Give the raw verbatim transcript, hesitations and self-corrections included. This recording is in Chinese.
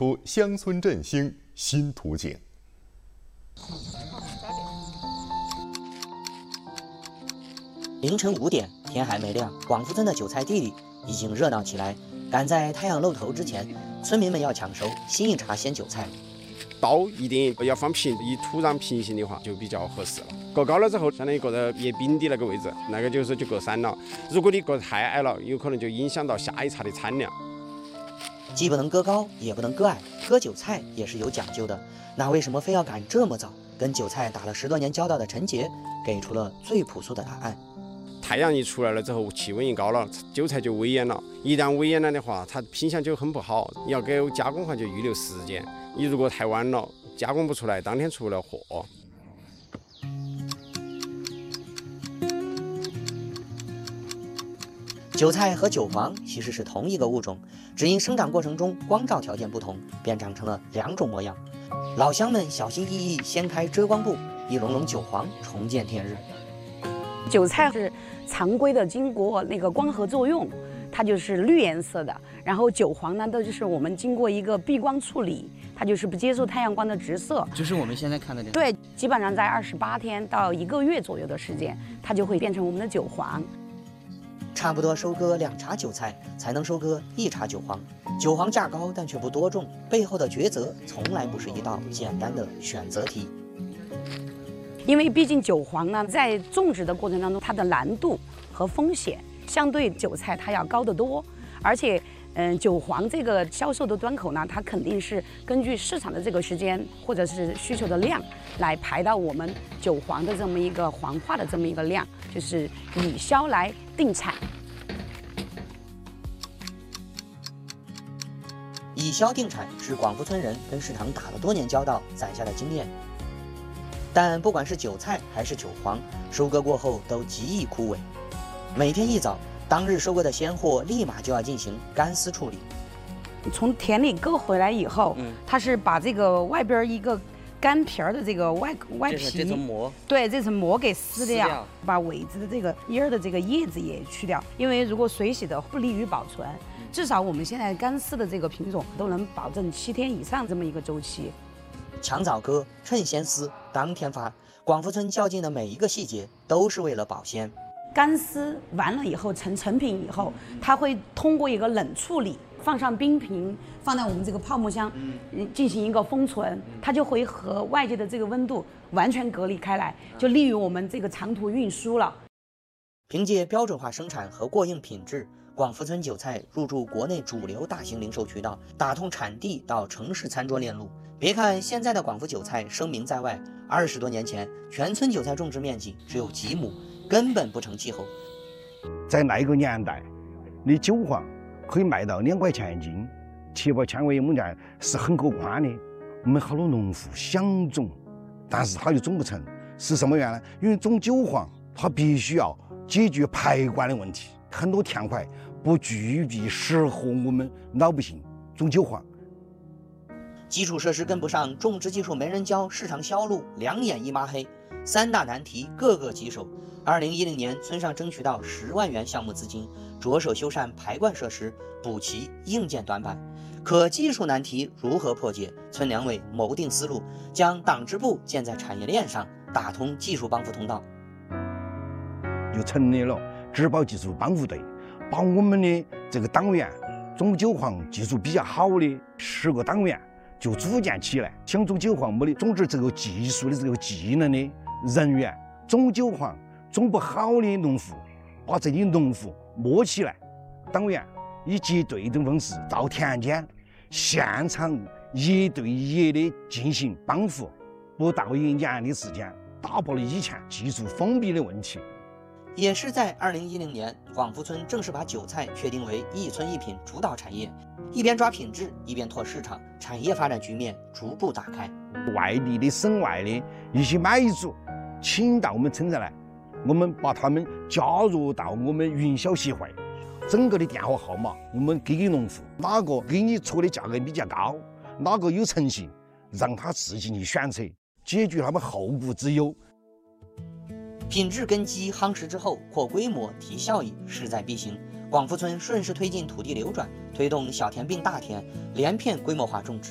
出乡村振兴新图景。 凌晨五点，天还没亮，广福村的韭菜地里已经热闹起来。赶在太阳露头之前，村民们要抢收新一茬鲜韭菜。 刀一定要放平，以土壤平行的话就比较合适了。过高了之后，相当于过到叶柄的那个位置，那个就是就过山了。如果你过太矮了，有可能就影响到下一茬的产量。 既不能割高，也不能割矮，割韭菜也是有讲究的。那为什么非要赶这么早？跟韭菜打了十多年交道的陈杰给出了最朴素的答案。 太阳一出来了之后，气温一高了，韭菜就萎蔫了。一旦萎蔫了的话，它品相就很不好。你要给加工话就预留时间。你如果太晚了，加工不出来，当天出不了货。 韭菜和韭黄其实是同一个物种，只因生长过程中光照条件不同，便长成了两种模样。老乡们小心翼翼掀开遮光布，一笼笼韭黄重见天日。 韭菜是常规的，经过那个光合作用，它就是绿颜色的。然后韭黄呢，都就是我们经过一个避光处理，它就是不接受太阳光的直射。 就是我们现在看的这个。 对，基本上在二十八天到一个月左右的时间，它就会变成我们的韭黄。 差不多收割两茬韭菜，才能收割一茬韭黄。韭黄价高，但却不多种，背后的抉择从来不是一道简单的选择题。 因为毕竟韭黄呢，在种植的过程当中，它的难度和风险相对韭菜它要高得多，而且，嗯，韭黄这个销售的端口呢，它肯定是根据市场的这个时间或者是需求的量来排到我们韭黄的这么一个黄化的这么一个量，就是以销来定产。 以销定产是广福村人跟市场打了多年交道攒下的经验。但不管是韭菜还是韭黄，收割过后都极易枯萎。每天一早，当日收割的鲜货立马就要进行干丝处理。 从田里割回来以后，嗯，它是把这个外边一个干皮儿的这个外外皮， 这层膜， 对，这层膜给撕掉， 撕掉把尾子的这个叶儿的这个叶子也去掉，因为如果水洗的不利于保存。至少我们现在干丝的这个品种都能保证七天以上这么一个周期。 抢早割，趁鲜丝，当天发。广福村较劲的每一个细节都是为了保鲜。 干丝完了以后成成品以后，它会通过一个冷处理，放上冰瓶，放在我们这个泡沫箱，嗯，进行一个封存，它就会和外界的这个温度完全隔离开来，就利于我们这个长途运输了。 凭借标准化生产和过硬品质，广福村韭菜入驻国内主流大型零售渠道，打通产地到城市餐桌链路。别看现在的广福韭菜声名在外，二十多年前全村韭菜种植面积只有几亩，根本不成气候。 在那个年代，你韭黄可以卖到两块钱一斤，七八千块我们讲是很可观的。我们好多农户想种，但是他又种不成，是什么原因呢？因为种韭黄，它必须要解决排管的问题，很多田块不具备适合我们老百姓种韭黄。 基础设施跟不上，种植技术没人教，市场销路两眼一抹黑，三大难题个个棘手。二零一零年，村上争取到十万元项目资金，着手修缮排灌设施，补齐硬件短板。可技术难题如何破解？村两委谋定思路，将党支部建在产业链上，打通技术帮扶通道。 就成立了植保技术帮扶队，把我们的这个党员种韭黄技术比较好的十个党员就组建起来，想种韭黄没得种植这个技术的这个技能的人员，种韭黄种不好的农户，把这些农户摸起来，党员以结对的方式到田间现场一对一的进行帮扶，不到一年的时间，打破了以前技术封闭的问题。 也是在二零一零年，广福村正式把韭菜确定为一村一品主导产业，一边抓品质，一边拓市场，产业发展局面逐步打开。 外地的、省外的一些买主请到我们村子来，我们把他们加入到我们云销协会，整个的电话号码我们给给农户，哪个给你出的价格比较高，哪个有诚信，让他自行去选择，解决他们后顾之忧。 品质根基夯实之后，扩规模提效益势在必行。广福村顺势推进土地流转，推动小田并大田，连片规模化种植。